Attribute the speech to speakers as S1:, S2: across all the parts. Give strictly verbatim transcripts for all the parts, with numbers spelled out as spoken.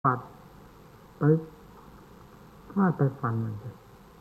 S1: ปัดไปฟาดไปฟันมันเลย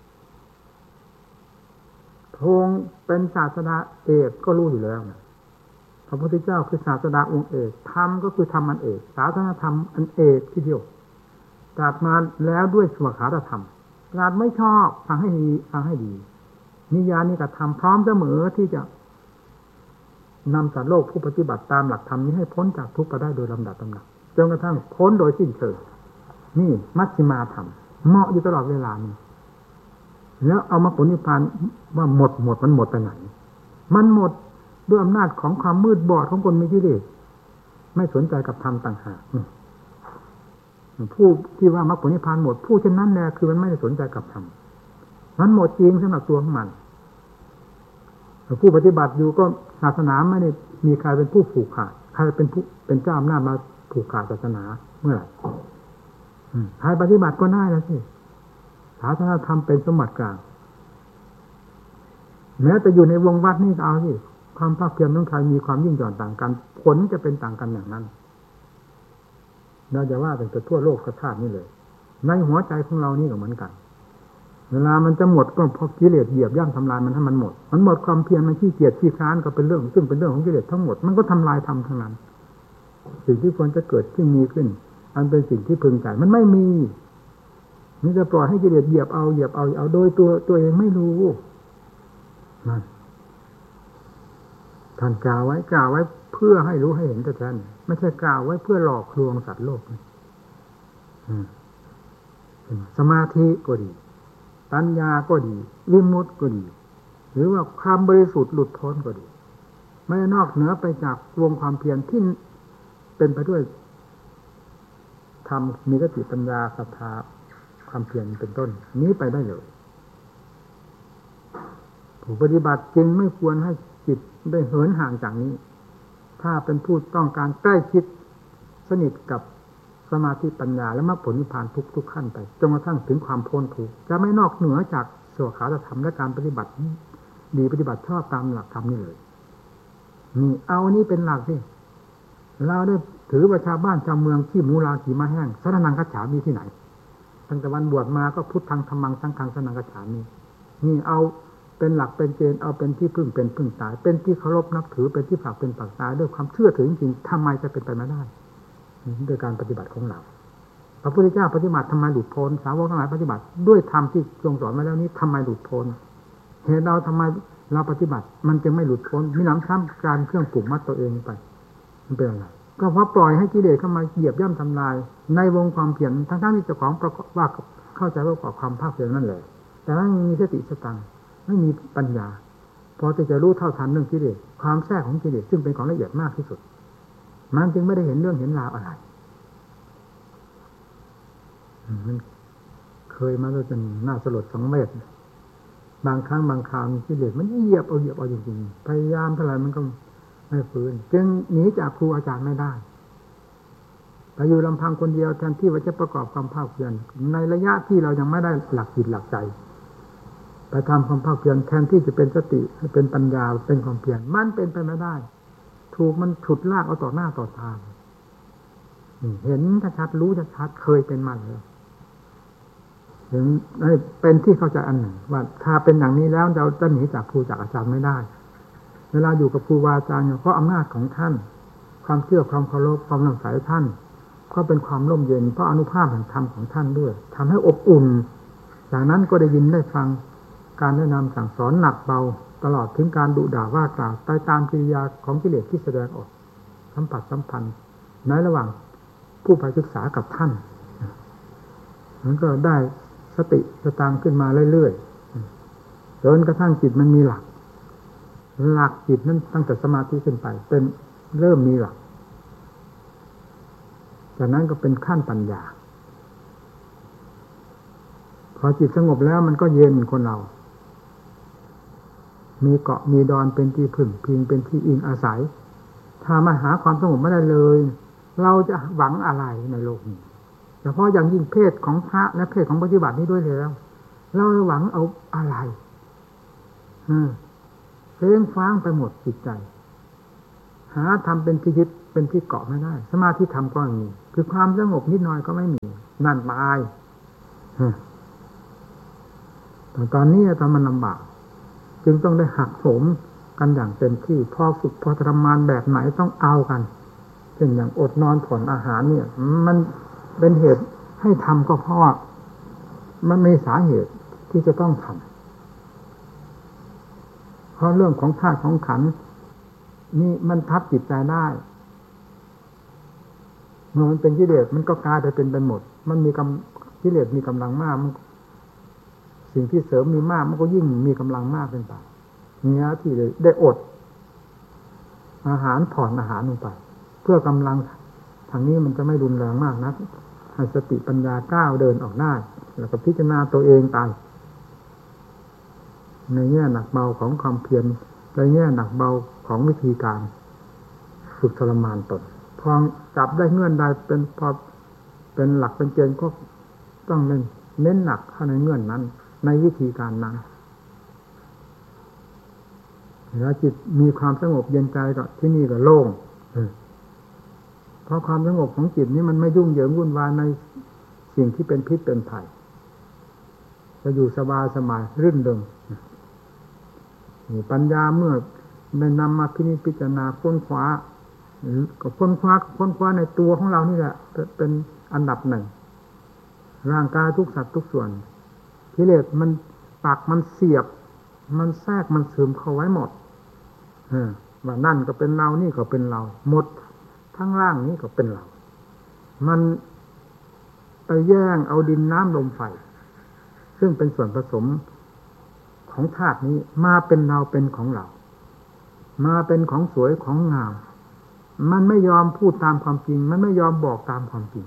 S1: พระองค์เป็นศาสดาเอกก็รู้อยู่แล้วนะพระพุทธเจ้าคือศาสดาองค์เอกธรรมก็คือธรรมอันเอกศาสนาธรรมอันเอกที่เดียวตรัสมาแล้วด้วยสวขาตธรรมตรัสไม่ชอบฟังให้ดีฟังให้ดีนิยานิกธรรมพร้อมเสมอที่จะนำสัตว์โลกผู้ปฏิบัติตามหลักธรรมนี้ให้พ้นจากทุกข์ไปได้โดยลำดับลำดับจนกระทั่งพ้นโดยสิ้นเชิงนี่มัชฌิมาธรรมเหมาะอยู่ตลอดเวลานี้แล้วเอามาผลนิพพานว่าหมดหมดมันหมดไปไหนมันหมดด้วยอำนาจของความมืดบอดของคนมีกิเลสไม่สนใจกับธรรมต่างหากผู้ที่ว่ามรรคผลนิพพานหมดผู้เช่นนั้นแหละคือมันไม่ได้สนใจกับธรรมมันหมดจริงสำหรับตัวของมันผู้ปฏิบัติอยู่ก็ศาสนาไม่ได้มีใครเป็นผู้ผูกขาดใครเป็นผู้เป็นเจ้าอำนาจมาผูกขาดศาสนาเมื่อไหร่ใครปฏิบัติก็ได้แล้วสิศาสนาธรรมเป็นสมบัติกลางแม้แต่อยู่ในวงวัดนี่เอาสิความภาคเพียรของใครมีความยิ่งหย่อนต่างกันผลจะเป็นต่างกันอย่างนั้นเราจะว่าแต่ทั่วโลกกระทาดนี่เลยในหัวใจของเรานี่ก็เหมือนกันเวลามันจะหมดก็เพราะกิเลสเหยียบย่ำทำลายมันให้มันหมดมันหมดความเพียรมันขี้เกียจขี้คร้านก็เป็นเรื่องซึ่งเป็นเรื่องของกิเลสทั้งหมดมันก็ทำลายธรรมทั้งนั้นสิ่งที่ควรจะเกิดขึ้นมีขึ้นอันเป็นสิ่งที่พึงใจมันไม่มีนี่จะปล่อยให้กิเลสเหยียบเอาเหยียบเอาเอาโดยตัวตัวเองไม่รู้นั่นท่านกล่าวไว้กล่าวไว้เพื่อให้รู้ให้เห็นแต่แท้ไม่ใช่กล่าวไว้เพื่อหลอกลวงสัตว์โลกสมาธิก็ดีปัญญาก็ดีวิมุตติก็ดีหรือว่าความบริสุทธิ์หลุดพ้นก็ดีไม่นอกเหนือไปจากวงความเพียรที่เป็นไปด้วยธรรมมีสติปัญญาศรัทธาความเพียรเป็นต้นนี้ไปได้เลยผู้ปฏิบัติจึงไม่ควรให้จิตได้เหินห่างจากนี้ถ้าเป็นผู้ต้องการใกล้ชิดสนิทกับสมาธิปัญญาและมรรคผลนิพพานทุกทุกขั้นไปจนกระทั่งถึงความพ้นทุกข์จะไม่นอกเหนือจากสวขาตธรรมและการปฏิบัติดีปฏิบัติชอบตามหลักธรรมนี่เลยนี่เอานี้เป็นหลักสิเราได้ถือว่าชาวบ้านชาวเมืองที่มูลาขี่ม้าแห้งสรณังคัจฉามีที่ไหนตั้งแต่วันบวชมาก็พุทธังธัมมังสังฆังสรณังคัจฉามีนี่เอาเป็นหลักเป็นเกณฑ์เอาเป็นที่พึ่งเป็นพึ่งตายเป็นที่เคารพนับถือเป็นที่ฝากเป็นฝากตายด้วยความเชื่อถือจริงๆทำไมจะเป็นไปไม่ได้โดยการปฏิบัติของเราพระพุทธเจ้าปฏิบัติทำไมหลุดพ้นสาวกทั้งหลายปฏิบัติด้วยธรรมที่ทรงสอนมาแล้วนี้ทำไมหลุดพ้นเหตุเราทำไมเราปฏิบัติมันจึงไม่หลุดพ้นมีน้ำซ้ำการเครื่องผูกมัดตัวเองไปมันเป็นอะไรก็เพราะปล่อยให้กิเลสเข้ามาเหยียบย่ำทำลายในวงความเพียรทั้งๆที่เจ้าของประกอบว่าเข้าใจว่าประกอบความภาคเพียรนั่นแหละแต่ไม่มีสติสตังไม่มีปัญญาพอที่จะรู้เท่าทันเรื่องกิเลสความแทรกของกิเลสซึ่งเป็นของละเอียดมากที่สุดมันจึงไม่ได้เห็นเรื่องเห็นราวอะไรมันเคยมาแล้วจนน่าสลดสังเวชบางครั้งบางคราวกิเลสมันเหยียบเอาเหยียบเอาจริงๆพยายามเท่าไหร่มันก็ไม่ฟื้นจึงหนีจากครูอาจารย์ไม่ได้ไปอยู่ลำพังคนเดียวแทนที่ว่าจะประกอบความภาคเพียรในระยะที่เรายังไม่ได้หลักจิตหลักใจไปทำความภาคเพียรแทนที่จะเป็นสติให้เป็นปัญญาเป็นความเพียรมันเป็นไปไม่ได้ถูกมันฉุดลากเอาต่อหน้าต่อตาเห็นชัดๆรู้ชัดๆเคยเป็นมาแล้วถึงเป็นที่เข้าใจอันหนึ่งว่าถ้าเป็นอย่างนี้แล้วเราจะหนีจากครูจากอาจารย์ไม่ได้เวลาอยู่กับครูบาอาจารย์เพราะอำนาจของท่านความเชื่อความเคารพความรักใคร่ท่านก็เป็นความร่มเย็นเพราะอนุภาพแห่งธรรมของท่านด้วยทำให้อบอุ่นจากนั้นก็ได้ยินได้ฟังการแนะนำสั่งสอนหนักเบาตลอดถึงการดุด่าว่ากล่าวไปตามกิริยาของกิเลสที่แสดงออกสัมผัสสัมพันธ์ในระหว่างผู้ไปศึกษากับท่านมันก็ได้สติสตางขึ้นมาเรื่อยๆจนกระทั่งจิตมันมีหลักหลักจิตนั้นตั้งแต่สมาธิขึ้นไปเป็นเริ่มมีหลักจากนั้นก็เป็นขั้นปัญญาพอจิตสงบแล้วมันก็เย็นคนเรามีเกาะมีดอนเป็นที่พึ่งพิงเป็นที่อิงอาศัยถ้ามาหาความสงบไม่ได้เลยเราจะหวังอะไรในโลกนี้เฉพาะอย่างยิ่งเพศของพระและเพศของปฏิบัตินี้ด้วยแล้วเราหวังเอาอะไรอืมเพลงฟ้างไปหมดจิตใจหาทำเป็นที่ยึดเป็นที่เกาะไม่ได้สมาธิธรรมก็ไม่มีคือความสงบนิดหน่อยก็ไม่มีนั่นตายแต่ตอนนี้ตอนมันลำบากจึงต้องได้หักโหมกันอย่างเต็มที่พอฝึกพอทรมานแบบไหนต้องเอากันเช่นอย่างอดนอนผ่อนอาหารเนี่ยมันเป็นเหตุให้ทำก็เพราะว่ามันมีสาเหตุที่จะต้องทำเพราะเรื่องของธาตุของขันธ์นี่มันทับจิตใจได้เมื่อมันเป็นกิเลสมันก็กลายไปเป็นไปหมดมันมีกำกิเลสมีกำลังมากมันสิ่งที่เสริมมีมากมันก็ยิ่งมีกำลังมากเป็นไปเนี้ยที่เลยได้อดอาหารผ่อนอาหารลงไปเพื่อกำลังทางนี้มันจะไม่รุนแรงมากนักให้สติปัญญาก้าวเดินออกได้แล้วก็พิจารณาตัวเองตายในแง่หนักเบาของความเพียรในแง่หนักเบาของวิธีการฝึกทรมานตนพอจับได้เงื่อนใดเป็นพอเป็นหลักเป็นเกณฑ์ก็ต้องเน้นเน้นหนักเข้าในเงื่อนนั้นในวิธีการนั้นแล้วจิตมีความสงบเย็นใจก็ที่นี่ก็โล่งเพราะความสงบของจิตนี้มันไม่ยุ่งเหยิงวุ่นวายในสิ่งที่เป็นพิษเป็นภัยจะอยู่สบายสบายรื่นเริงปัญญาเมื่อได้นำมาพินิจพิจารณาค้นคว้าก็ค้นคว้าค้นคว้าในตัวของเรานี่แหละเป็นอันดับหนึ่งร่างกายทุกสัตว์ทุกส่วนกิเลสมันปักมันเสียบมันแทรกมันซึมเข้าไว้หมดว่านั่นก็เป็นเรานี่ก็เป็นเราหมดทั้งร่างนี้ก็เป็นเรามันไปแย่งเอาดินน้ำลมไฟซึ่งเป็นส่วนผสมของธาตุนี้มาเป็นเราเป็นของเรามาเป็นของสวยของงามมันไม่ยอมพูดตามความจริงมันไม่ยอมบอกตามความจริง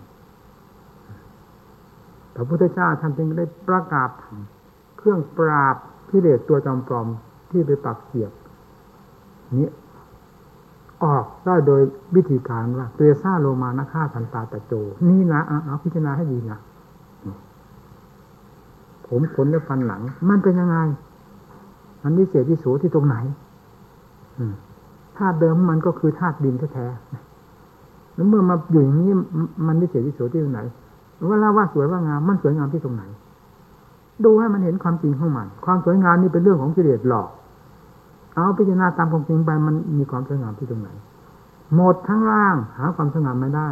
S1: พระพุทธเจ้าท่านจึงได้ประกาศธรรมเครื่องปราบกิเลสตัวจอมปลอมที่ไปปักเสียบนี้ออกได้โดยวิธีการว่าเตซ่าโลมานะฆ่าทันตาตะโจนี่นะเอาพิจารณาให้ดีนะผมขนและฟันหลังมันเป็นยังไงมันวิเศษวิโสที่ตรงไหนธาตุเดิมมันก็คือธาตุดินแท้ๆแล้วเมื่อมาอยู่อย่างนี้มันวิเศษวิโสที่ตรงไหนว่าล่าว่าสวยว่างามมันสวยงามที่ตรงไหนดูให้มันเห็นความจริงของมันความสวยงามนี่เป็นเรื่องของกิเลสหลอกเอาพิจารณาตามความจริงไปมันมีความสวยงามที่ตรงไหนหมดทั้งร่างหาความสวยงามไม่ได้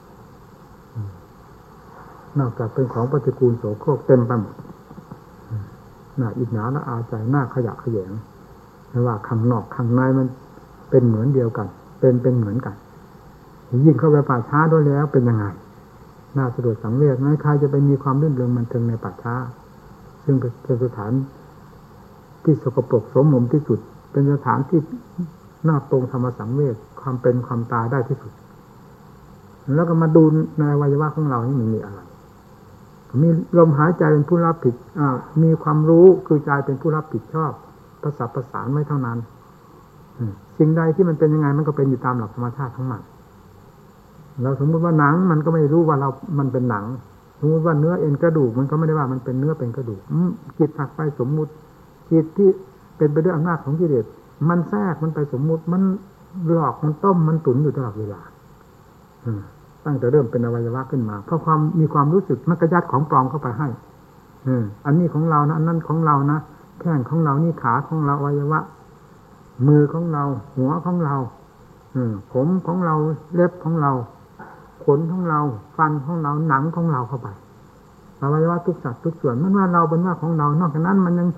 S1: นอกจากเป็นของปฏิกูลโสโครกเต็มไปหมดน่าอิจฉาและอาใจน่าขยะแขยงไม่ว่าข้างนอกข้างในมันเป็นเหมือนเดียวกันเป็นเป็นเหมือนกันยิ่งเข้าไปป่าช้าด้วยแล้วเป็นยังไงน่าสะดุดสังเวชไม่ใครจะไปมีความรื่นเริงมันเทิงในป่าช้าซึ่งเป็นสถานที่สกปรกโสมมที่สุดเป็นสถานที่น่าตรงธรรมสังเวชความเป็นความตายได้ที่สุดแล้วก็มาดูในอวัยวะของเรานี่มันมีอะไรมีลมหายใจเป็นผู้รับผิดมีความรู้คือใจเป็นผู้รับผิดชอบประสานประสานไว้เท่านั้นสิ่งใดที่มันเป็นยังไงมันก็เป็นอยู่ตามหลักธรรมชาติทั้งหมดเราสมมติว่าหนังมันก็ไม่รู้ว่าเรามันเป็นหนังสมมติว่าเนื้อเอ็นกระดูกมันก็ไม่ได้ว่ามันเป็นเนื้อเป็นกระดูกจิตหักไปสมมุติจิตที่เป็นไปด้วยอำนาจของกิเลสมันแทรกมันไปสมมุติมันหลอกมันต้มมันตุ๋นอยู่ตลอดเวลาตั้งแต่เริ่มเป็นอวัยวะขึ้นมาเพราะความมีความรู้สึกมันกระยัดของปลอมเข้าไปให้อันนี้ของเรานะอันนั้นของเรานะแข้งของเรานี่ขาของเราอวัยวะมือของเราหัวของเราผมของเราเล็บของเราขนของเราฟันของเราหนังของเราเข้าไปอวัยวะทุกสัตว์ทุกส่วนมันว่าเราเป็นว่าของเรานอกจากนั้นมันยัง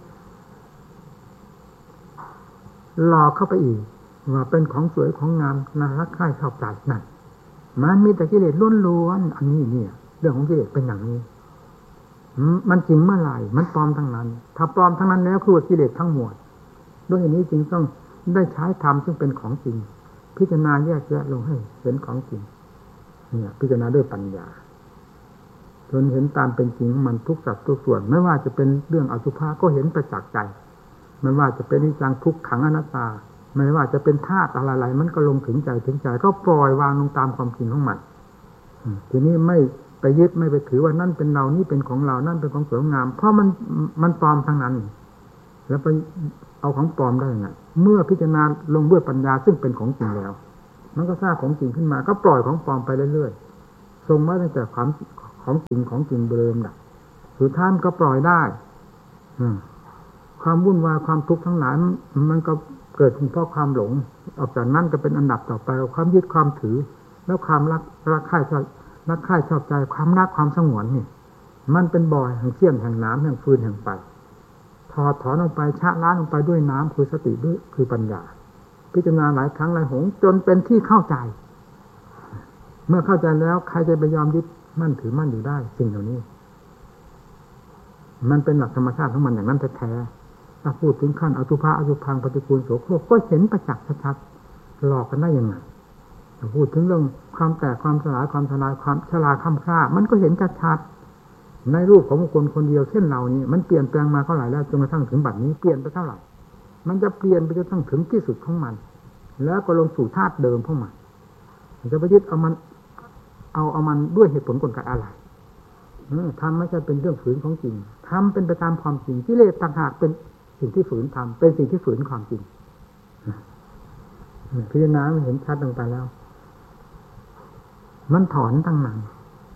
S1: หลอกเข้าไปอีกว่าเป็นของสวยของงามน่ารักใคร่ชอบใจนั่นมันมีแต่กิเลสล้วนๆอันนี้เนี่ยเรื่องของกิเลสเป็นอย่างนี้มันจริงเมื่อไหร่มันปลอมทั้งนั้นถ้าปลอมทั้งนั้นแล้วคือกิเลสทั้งหมดด้วยอย่างนี้จึงต้องได้ใช้ธรรมซึ่งเป็นของจริงพิจารณาแยกแยะลงให้เห็นของจริงเนี่ยพิจารณาด้วยปัญญาจนเห็นตามเป็นจริงของมันทุกสัดทุกส่วนไม่ว่าจะเป็นเรื่องอสุภะก็เห็นประจักษ์ใจไม่ว่าจะเป็นนิจังทุกขังอนัตตาไม่ว่าจะเป็นธาตุอะไรๆมันก็ลงถึงใจถึงใจก็ปล่อยวางลงตามความจริงของมันทีนี้ไม่ไปยึดไม่ไปถือว่านั่นเป็นเรานี่เป็นของเรานั่นเป็นของสวยงามเพราะมันมันปลอมทั้งนั้นแล้วไปเอาของปลอมได้ยังไงเมื่อพิจารณาลงด้วยปัญญาซึ่งเป็นของจริงแล้วมันก็สร้างของจริงขึ้นมาก็ปล่อยของปลอมไปเรื่อยๆทรงไว้ตั้งแต่ความของจริงของจริงเดิมน่ะสุดท้ายก็ปล่อยได้ความวุ่นวายความทุกข์ทั้งหลายมันก็เกิดเพราะความหลงออกจากนั้นก็เป็นอันดับต่อไปความยึดความถือแล้วความรักรักใคร่ชอบรักใคร่ชอบใจความรักความสงวนนี่มันเป็นบ่อแห่งเสี้ยนแห่งน้ำแห่งฟืนแห่งไฟถอดถอนออกไปชะล้างลงไปด้วยน้ำคือสติด้วยคือปัญญาพิจารณาหลายครั้งหลายหนจนเป็นที่เข้าใจเมื่อเข้าใจแล้วใครจะไปยอมยึดมั่นถือมั่นอยู่ได้สิ่งเหล่านี้มันเป็นหลักธรรมชาติของมันอย่างนั้นแท้ๆถ้าพูดถึงขั้นอสุภะอสุพังปฏิกูลโสโครกก็เห็นประจักษ์ชัดๆหลอกกันได้ยังไงถ้าพูดถึงเรื่องความแตกความสลายความทลายความชราค่ำค่ามันก็เห็นชัดๆในรูปของบุคคลคนเดียวเช่นเรานี้มันเปลี่ยนแปลงมาเท่าไหร่แล้วจนกระทั่งถึงบัดนี้เปลี่ยนไปเท่าไหร่มันจะเปลี่ยนไปจนกระทั่งถึงที่สุดของมันแล้วก็ลงสู่ธาตุเดิมของมันจะไปยึดเอามันเอาเอามันด้วยเหตุผลกลไกอะไรทำไม่ใช่เป็นเรื่องฝืนของจริงทำเป็นไปตามความจริงกิเลสต่างหากเป็นสิ่งที่ฝืนทำเป็นสิ่งที่ฝืนความจริงพิจารณาเห็นชัดลงไปแล้วมันถอนตั้งหนัง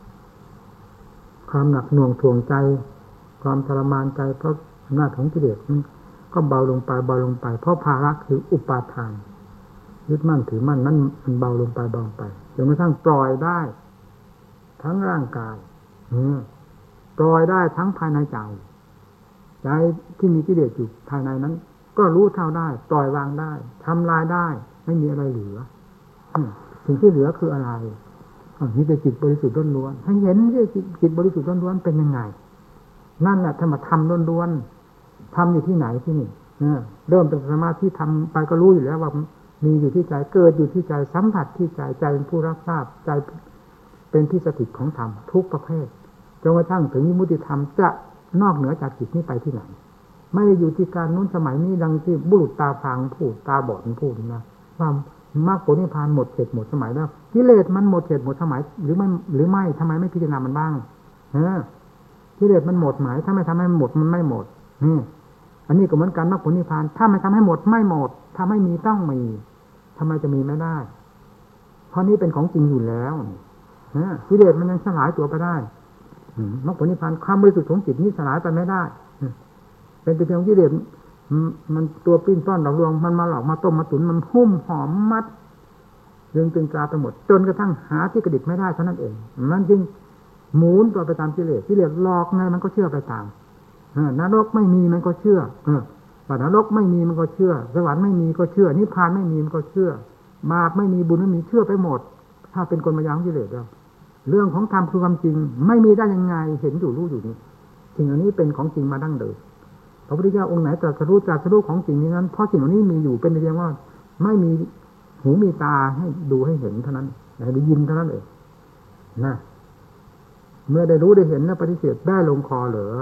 S1: ความหนักหน่วงทวงใจความทรมานใจเพราะอำนาจของกิเลสมันก็เบาลงไปเบาลงไปเพราะภาระคืออุปาทานยึดมั่นถือมั่นนั้นมันเบาลงไปเบาลงไปจนกระทั่งปล่อยได้ทั้งร่างกายปล่อยได้ทั้งภายในใจใจที่มีกิเลสอยู่ภายในนั้นก็รู้เท่าได้ปล่อยวางได้ทำลายได้ไม่มีอะไรเหลือสิ่งที่เหลือคืออะไรนี่จะจิตบริสุทธิ์ล้วนๆให้เห็นที่จิตบริสุทธิ์ล้วนๆเป็นยังไงนั่นแหละธรรมธรรมล้วนๆทำอยู่ที่ไหนที่นี่เริ่มเป็นสมาธิทำไปก็รู้อยู่แล้วว่ามีอยู่ที่ใจเกิดอยู่ที่ใจสัมผัสที่ใจใจเป็นผู้รับทราบใจเป็นที่สถิตของธรรมทุกประเภทจนกระทั่งถึงวิมุตติธรรมจะนอกเหนือจากจิตนี้ไปที่ไหนไม่ได้อยู่ที่การนู้นสมัยนี้ดังที่บุรุษตาพางพูดตาบอดพูดนะว่ามรรคผลนิพพานหมดเขตหมดสมัยแล้วกิเลสมันหมดเขตหมดสมัยหรือไม่หรือไม่ทำไมไม่พิจารณามันบ้างเออกิเลสมันหมดหมายถ้าไม่ทำให้หมดมันไม่หมดนี่อันนี้ก็เหมือนกันมรรคผลนิพพานถ้าไม่ทำให้หมดไม่หมดถ้าไม่มีต้องมีทำไมจะมีไม่ได้เพราะนี้เป็นของจริงอยู่แล้วกิเลสมันยังสลายตัวไปได้มรรคผลนิพพานความบริสุทธิ์ของจิตนี้สลายไปไม่ได้เป็นแต่เพียงกิเลสมันตัวปิ้นป้อนหลอกลวงมันมาหลอกมาต้มมาตุ๋นมันหุ้มหอมมัดดึงตึงกราไปหมดจนกระทั่งหาที่กระดิกไม่ได้เท่านั้นเองมันจึงหมุนตัวไปตามกิเลสกิเลสหลอกไงมันก็เชื่อไปตามนรกไม่มีมันก็เชื่อว่านรกไม่มีมันก็เชื่อสวรรค์ไม่มีก็เชื่อนิพพานไม่มีมันก็เชื่อบาปไม่มีบุญไม่มีเชื่อไปหมดถ้าเป็นกลมายาของกิเลสแล้วเรื่องของธรรมคือความจริงไม่มีได้ยังไงเห็นอยู่รู้อยู่นี่สิ่งเหล่านี้เป็นของจริงมาดั้งเดิมพระพุทธเจ้าองค์ไหนตรัสรู้ตรัสรู้ของจริงนี้นั้นเพราะสิ่งเหล่านี้มีอยู่เป็นเพียงว่าไม่มีหูมีตาให้ดูให้เห็นเท่านั้นได้ยินเท่านั้นเองนะเมื่อได้รู้ได้เห็นแล้วปฏิเสธได้ลงคอเหรอ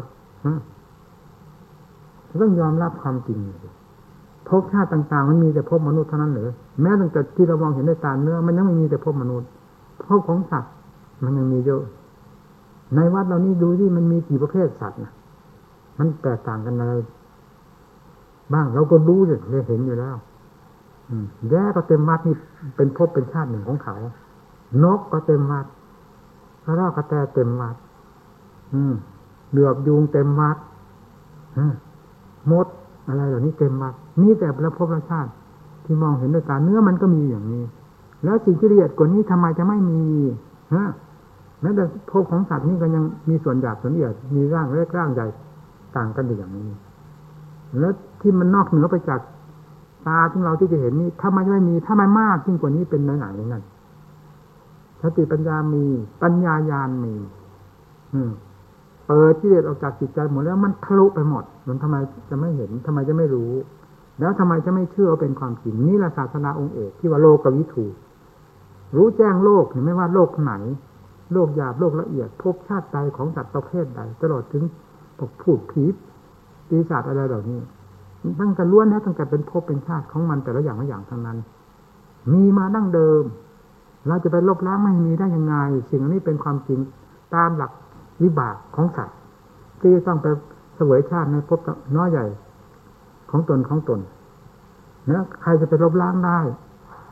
S1: ต้องยอมรับความจริงภพชาติต่างๆมันมีแต่ภพมนุษย์เท่านั้นเหรอแม้ตั้งแต่ที่เรามองเห็นด้วยตาเนื้อมันยังไม่มีแต่ภพมนุษย์ภพของสัตว์มันยังมีเยอะในวัดเรานี่ดูที่มันมีกี่ประเภทสัตว์นะมันแตกต่างกันอะไรบ้างเราก็รู้เลยเห็นอยู่แล้วแย่ก็เต็มวัดนี่เป็นภพเป็นชาติหนึ่งของเขานกก็เต็มวัดกระรอกกระแตเต็มวัดเหลือบยุงเต็มวัดมดอะไรเหล่านี้เต็มวัดนี่แต่ละภพละชาติที่มองเห็นด้วยตาเนื้อมันก็มีอย่างนี้แล้วสิ่งที่ละเอียดกว่านี้ทำไมจะไม่มีฮะแม้แต่ภพของสัตว์นี่ก็ยังมีส่วนหยาบส่วนละเอียดมีร่างเล็กร่างใหญ่ต่างกันอย่างนี้แล้วที่มันนอกเหนือไปจากตาที่เราที่จะเห็นนี่ถ้ามันไม่มีถ้ามันมากยิ่งกว่านี้เป็นไหนๆนั่นสติปัญญามีปัญญาญาณมีอืมเปิดที่เด็ดออกจากจิตใจหมดแล้วมันทะลุไปหมดมันทำไมจะไม่เห็นทำไมจะไม่รู้แล้วทำไมจะไม่เชื่อเป็นความจริงนี่แหละศาสนาองค์เอกที่ว่าโลกวิถูรู้แจ้งโลกไม่ว่าโลกไหนโลกหยาบโลกละเอียดภพชาติใดของสัตว์ประเภทใดตลอดถึงพวกพูดผีปีศาจอะไรเหล่านี้ตั้งแต่ล้วนแล้วตั้งแต่เป็นภพเป็นชาติของมันแต่ละอย่างละอย่างทั้งนั้นมีมาดั้งเดิมเราจะไปลบล้างไม่มีได้ยังไงสิ่งนี้เป็นความจริงตามหลักวิบากของสัตว์ที่ต้องไปเสวยชาติในภพน้อยใหญ่ของตนของตนแล้วใครจะไปลบล้างได้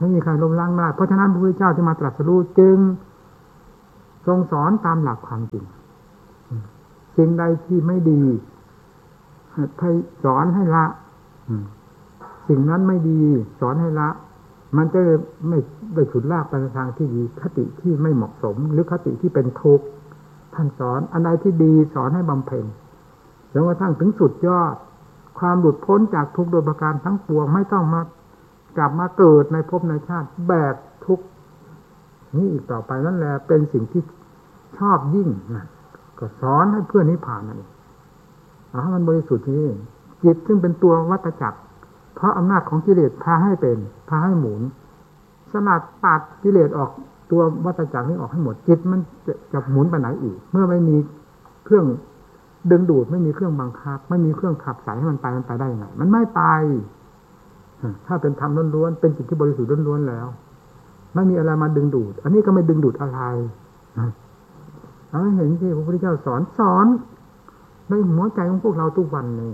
S1: ไม่มีใครล้มล้างได้เพราะฉะนั้นพระพุทธเจ้าที่มาตรัสรู้จึงทรงสอนตามหลักความจริงสิ่งใดที่ไม่ดีให้สอนให้ละสิ่งนั้นไม่ดีสอนให้ละมันจะไม่ไปฉุดลากไปในทางที่ดีคติที่ไม่เหมาะสมหรือคติที่เป็นทุกข์ท่านสอนอันใดที่ดีสอนให้บำเพ็ญจนกระทั่งถึงสุดยอดความหลุดพ้นจากทุกข์โดยประการทั้งปวงไม่ต้องมากลับมาเกิดในภพในชาติแบกทุกข์นี้อีกต่อไปนั่นแหละเป็นสิ่งที่ชอบยิ่งนะก็สอนให้เพื่อนนิพพานนั่นเองเอาให้มันบริสุทธิ์นี้จิตซึ่งเป็นตัววัฏจักรเพราะอำนาจของกิเลสพาให้เป็นพาให้หมุนสลัดตัดกิเลสออกตัววัฏจักรนี้ออกให้หมดจิตมันจะจะหมุนไปไหนอีกเมื่อไม่มีเครื่องดึงดูดไม่มีเครื่องบังคับไม่มีเครื่องขับสายให้มันไปมันไปได้ยังไงมันไม่ไปถ้าเป็นธรรมล้วนๆเป็นจิตที่บริสุทธิ์ล้วนๆแล้วไม่มีอะไรมาดึงดูดอันนี้ก็ไม่ดึงดูดอะไรเอาให้เห็นที่พระพุทธเจ้าสอนสอนในหัวใจของพวกเราทุกวันนี้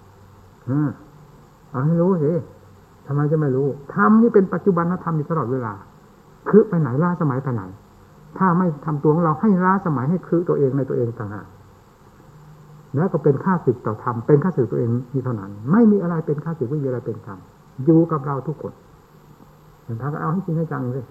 S1: เอาให้รู้สิทำไมจะไม่รู้ธรรมนี่เป็นปัจจุบันธรรมอยู่ตลอดเวลาคือไปไหนล้าสมัยไปไหนถ้าไม่ทำตัวของเราให้ล้าสมัยให้คือตัวเองในตัวเองต่างหากแล้วก็เป็นค่าศึกต่อธรรมเป็นค่าศึกตัวเองมีเท่านั้นไม่มีอะไรเป็นค่าศึกไม่มีอะไรเป็นธรรมอยู่กับเราทุกคนเห็นท่านก็เอาให้จริงให้จังเลย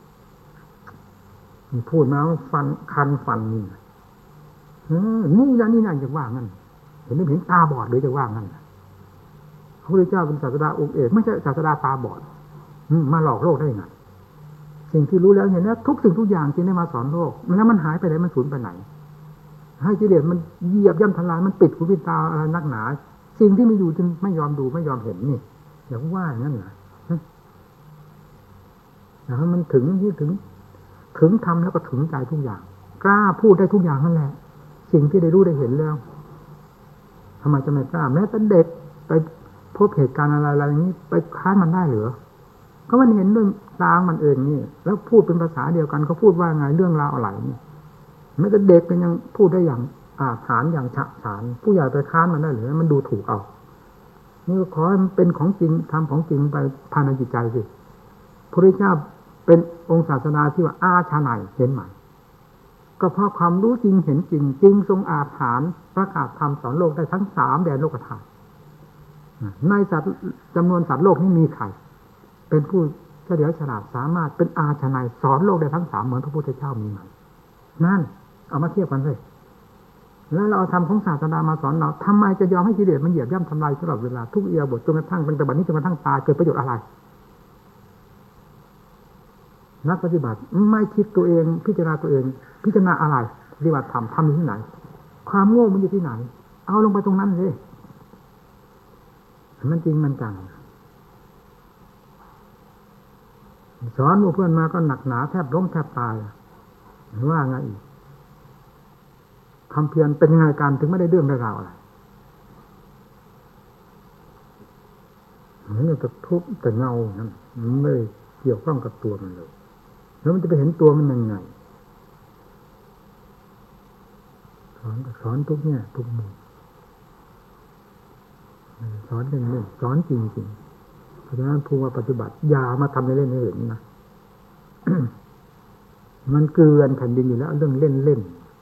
S1: พูดมาฟันคันฟันนี่นี่นะนี่นะจะว่างั้นเห็นไม่เห็นตาบอดหรือจะว่างั้นพระพุทธเจ้าเป็นศาสดาองค์เอกไม่ใช่ศาสดาตาบอดมาหลอกโลกได้ไงสิ่งที่รู้แล้วเห็นแล้วทุกสิ่งทุกอย่างที่ได้มาสอนโลกแล้วมันหายไปไหนมันสูญไปไหนให้กิเลสมันเหยียบย่ำทลายมันปิดหูปิดตาอะไรนักหนาสิ่งที่มีอยู่จึงไม่ยอมดูไม่ยอมเห็นนี่อย่าว่าอย่างนั้นนะอย่าให้มันถึงที่ถึงถึงทำแล้วก็ถึงใจทุกอย่างกล้าพูดได้ทุกอย่างนั่นแหละสิ่งที่ได้รู้ได้เห็นแล้วทำไมจะไม่กล้าแม้แต่เด็กไปพบเหตุการณ์อะไรอะไรอย่างนี้ไปค้านมันได้หรือก็มันเห็นด้วยตามันเองนี่แล้วพูดเป็นภาษาเดียวกันเขาพูดว่าไงเรื่องราวอะไรนี่แม้แต่เด็กมันยังพูดได้อย่างอาถรรพ์อย่างฉะฉานผู้ใหญ่ไปค้านมันได้หรือมันดูถูกเอานี่ขอให้มันเป็นของจริงทำของจริงไปภายในจิตใจสิพระพุทธเจ้าเป็นองค์ศาสดาที่ว่าอาชาไนเห็นไหมก็เพราะความรู้จริงเห็นจริงจริงทรงอาถรรพ์ประกาศธรรมสอนโลกได้ทั้งสามแดนโลกธาตุในสัตว์จำนวนสัตว์โลกนี้มีใครเป็นผู้เฉลียวฉลาดสามารถเป็นอาชาไนสอนโลกได้ทั้งสามเหมือนพระพุทธเจ้ามีไหมนั่นเอามาเทียบกันเลยแล้วเราเอาธรรมของศาสดามาสอนเราทำไมจะยอมให้กิเลสมันเหยียบย่ำทำลายตลอดเวลาทุกเอียบทจนกระทั่งเป็นแต่บัดนี้จนกระทั่งตายเกิดประโยชน์อะไรนักปฏิบัติไม่คิดตัวเองพิจารณาตัวเองพิจารณาอะไรปฏิบัติธรรมทำอยู่ที่ไหนความโง่มันอยู่ที่ไหนเอาลงไปตรงนั้นเลยมันจริงมันจังสอนเพื่อนมาก็หนักหนาแทบล้มแทบตายว่าไงอีกคำเพียรเป็นยังไงกันถึงไม่ได้เรื่องได้ราวอะไรมันจะทุบแต่เงานั้นมันไม่เกี่ยวข้องกับตัวมันเลยแล้วมันจะไปเห็นตัวมันยังไงสอนสอนทุกเนี่ยทุกมุมสอนเล่นเล่นสอนจริงจริงเพราะฉะนั้นผู้ว่าปฏิบัติอย่ามาทำในเล่นให้เห็นนะ มันเกลือนแผ่นดินอยู่แล้วเรื่องเล่นเล่น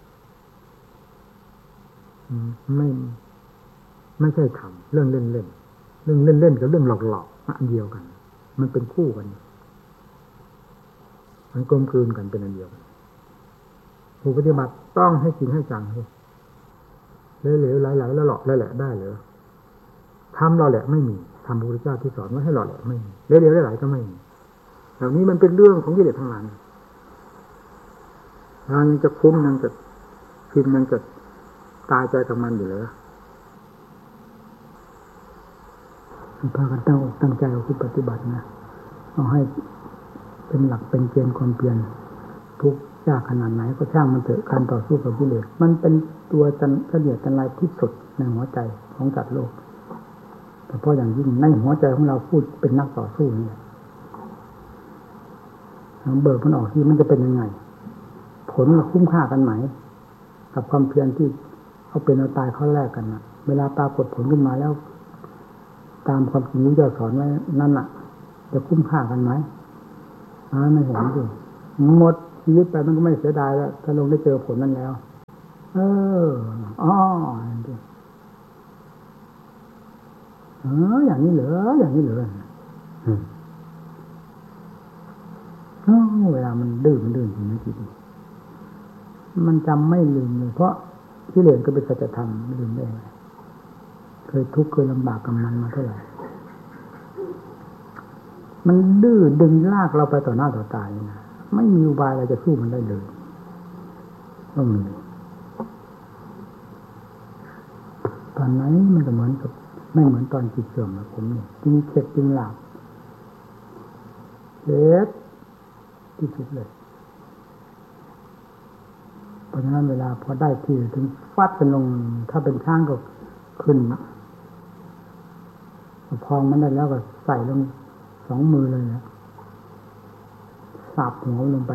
S1: ไม่ไม่ใช่ทำเรื่องเล่นเล่นเรื่องเล่นเล่นกับเรื่องหลอกหลอกอันเดียวกันมันเป็นคู่กันมันกลมกลืนกันเป็นอันเดียวกันผู้ปฏิบัติต้องให้จริงให้จังเหลวๆไหลๆแล้วหลอกแล้วแหละได้เลยทำเราแหละไม่มีทำพระพุทธเจ้าที่สอนว่าให้หลอกแหละไม่มีเหลวๆไหลๆก็ไม่มีเหล่านี้มันเป็นเรื่องของกิเลสทั้งนั้นเรายังจะคุ้มยังจะกินยังจะตายใจกับมันอยู่เลยพากันตั้งอกตั้งใจเอาคิดปฏิบัตินะเอาให้เป็นหลักเป็นเกณฑ์ความเพียรทุกยากขนาดไหนก็ช่างมันเถอะการต่อสู้กับกิเลสมันเป็นตัวจันเฉลียดจันไรที่สุดในหัวใจของสัตว์โลกแต่เพราะอย่างยิ่งในหัวใจของเราพูดเป็นนักต่อสู้นี่เบิกมันออกที่มันจะเป็นยังไงผลมันคุ้มค่ากันไหมกับความเพียรที่เขาเป็นเอาตายเขาแลกกันนะเวลาปรากฏผลขึ้นมาแล้วตามความจริงที่เราสอนไว้นั่นน่ะจะคุ้มค่ากันไหมอ่าไม่เห็นสิหมดชีวิตไปมันก็ไม่เสียดายแล้วถ้าลงได้เจอผลนั้นแล้วเอออ๋อเอออย่างนี้เหรออย่างนี้เหรอเวลามันดื้อมันดื้อจริงนะจิตมันจำไม่ลืมเลยเพราะที่เรียนก็เป็นสัจธรรมไม่ลืมได้ไงเคยทุกข์เคยลำบากกับมันมาเท่าไหร่มันดื้อดึงลากเราไปต่อหน้าต่อตาเลยนะไม่มีอุบายอะไรจะสู้มันได้เลยต้องมีตอนนั้นมันจะเหมือนกับไม่เหมือนตอนจิตเสื่อมนะผมเนี่ยจึงเข็ดจึงหลับเจ็บที่สุดเลยเพราะฉะนั้นเวลาพอได้ที่ถึงฟัดกันลงถ้าเป็นช่างก็ขึ้นพองมันได้แล้วก็ใส่ลงสองมือเลยนะสับหัวลงไป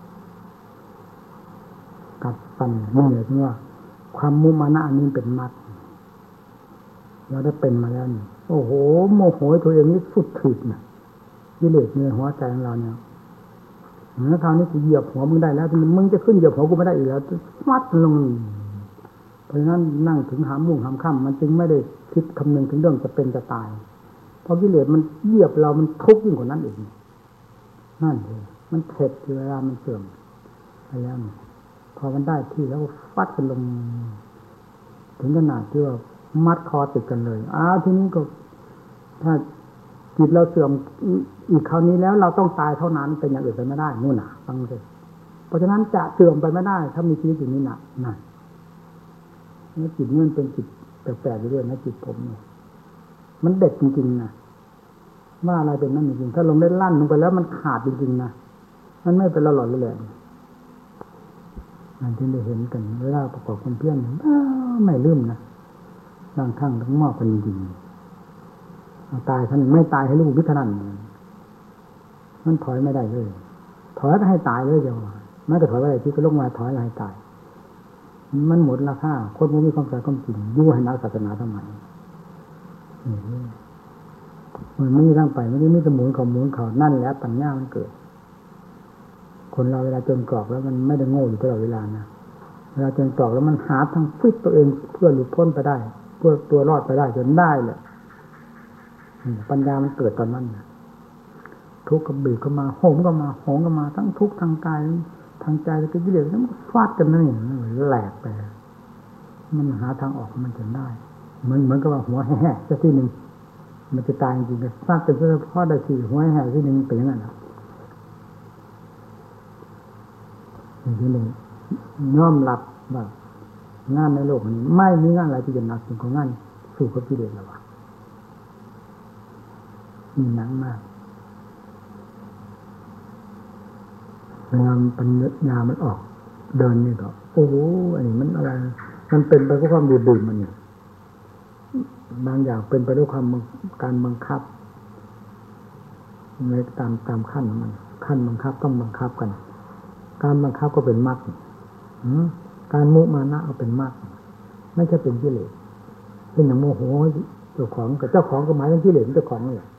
S1: กัดฟันนี่เลยที่ว่าความมุมานะอันนี้เป็นมัดเราได้เป็นมาแล้วนี่โอ้โหโมโหตัวเองนี่สุดขีดนะกิเลสในหัวใจของเราเนี่ยเมื่อคราวนี้กูเหยียบหัวมึงได้แล้วมึงจะขึ้นเหยียบหัวกูไม่ได้อีกแล้วมัดลงเพราะฉะนั้นนั่งถึงหามุ่งหามค่ำมันจึงไม่ได้คิดคำนึงถึงเรื่องจะเป็นจะตายเพราะกิเลสมันเหยียบเรามันทุกข์ยิ่งกว่านั้นอีกนั่นเลยมันเข็ดเวลามันเสื่อมไปแล้วพอมันได้ที่แล้วฟัดกันลงถึงขนาดที่ว่ามัดคอติดกันเลยอ้าวทีนี้ก็ถ้าจิตเราเสื่อมอีกคราวนี้แล้วเราต้องตายเท่านั้นเป็นอย่างอื่นไปไม่ได้นู่นน่ะฟังเลยเพราะฉะนั้นจะเสื่อมไปไม่ได้ถ้ามีชีวิตอยู่นี้น่ะนั่นนี่จิตนี่มันเป็นจิตแปลกๆอยู่ด้วยนะจิตผมเนี่ยมันเด็ดจริงๆนะว่าอะไรเป็นนั่นจริงๆถ้าลงได้ลั่นลงไปแล้วมันขาดจริงๆนะมันไม่เป็นหลอดๆแหลกๆนั่นที่ได้เห็นกันเวลาประกอบความเพียรไม่ลืมนะบางครั้งต้องมอบกันจริงๆตายท่านไม่ตายให้ลูกวิทนันมันถอยไม่ได้เลยถอยก็ให้ตายเลยเดียวไม่แต่ถอยไปไหนที่ก็ลงมาถอยให้ตายมันหมดราคาคนมันมีความสายความจริงยู่ให้นักศาสนาทำไมมันไม่มีร่างไปไม่ได้มีสมุนเขาหมุนเขานั่นแหละปัญญามันเกิดคนเราเวลาจนกรอกแล้วมันไม่ได้โง่อยู่ตลอดเวลานะเวลาจนกรอกแล้วมันหาทางฟิตตัวเองเพื่อหลุดพ้นไปได้เพื่อตัวรอดไปได้จนได้เลยปัญญามันเกิดตอนนั้นทุกข์กับบีบก็มาโหมก็มาโหมก็มาทั้งทุกข์ทางกายทางใจแล้วก็กิเลสแล้วมันฟาดกันนั่นเองแหลกไปมันหาทางออกมันจนได้เหมือนเหมือนกับว่าหัวแห่จะที่หนึ่งมันจะตายจริงๆฟาดกันเพื่อพ่อได้สี่หัวแห่ที่หนึ่งเป็นอย่างนั้นนะอย่างที่หนึ่งน้อมรับว่างานในโลกนี้ไม่มีงานอะไรที่จะหนักถึงของงานสู้กับกิเลสแล้ววะมีหนักมากเวลาปัญญามันออกเดินนี่ก็โอ้โหอันนี้มันอะไรมันเป็นไปเพราะความดูดื่มมันเนี่ยบางอย่างเป็นไปด้วยความการบังคับในตามตามขั้นมันขั้นบังคับต้องบังคับกันการบังคับก็เป็นมรรคการมุมานะก็เป็นมรรคไม่ใช่เป็นกิเลสเป็นอย่างโมโหเจ้าของกับเจ้าของก็หมายถึงกิเลสเจ้าของนี่แหละ